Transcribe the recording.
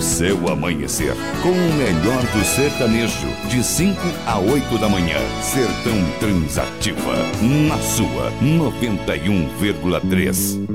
seu amanhecer. Com o melhor do sertanejo, de 5 a 8 da manhã. Sertão Transativa, na sua 91,3.